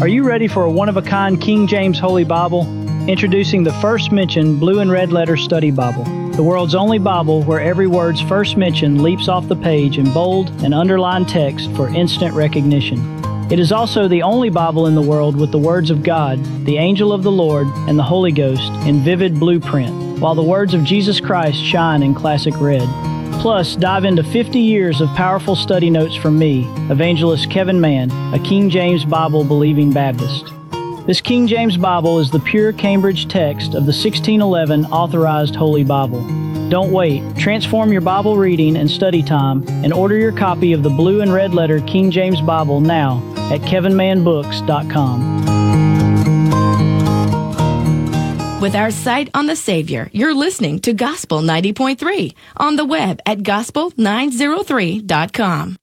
Are you ready for a one-of-a-kind King James Holy Bible? Introducing the First Mention Blue and Red Letter Study Bible, the world's only Bible where every word's first mention leaps off the page in bold and underlined text for instant recognition. It is also the only Bible in the world with the words of God, the angel of the Lord, and the Holy Ghost in vivid blue print, while the words of Jesus Christ shine in classic red. Plus, dive into 50 years of powerful study notes from me, evangelist Kevin Mann, a King James Bible-believing Baptist. This King James Bible is the pure Cambridge text of the 1611 Authorized Holy Bible. Don't wait. Transform your Bible reading and study time and order your copy of the Blue and Red Letter King James Bible now at kevinmanbooks.com. With our sight on the Savior, you're listening to Gospel 90.3 on the web at gospel903.com.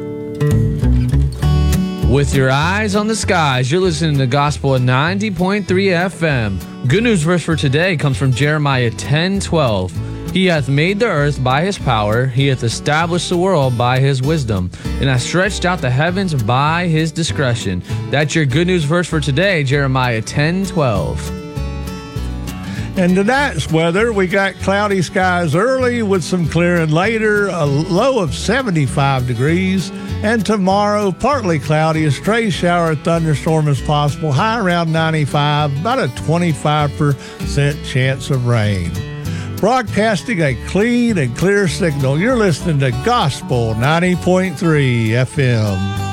With your eyes on the skies, you're listening to Gospel at 90.3 FM. Good news verse for today comes from Jeremiah 10:12. He hath made the earth by his power, he hath established the world by his wisdom, and hath stretched out the heavens by his discretion. That's your good news verse for today, Jeremiah 10:12. And tonight's weather, we got cloudy skies early with some clearing later, a low of 75 degrees. And tomorrow, partly cloudy, a stray shower or thunderstorm is possible, high around 95, about a 25% chance of rain. Broadcasting a clean and clear signal, you're listening to Gospel 90.3 FM.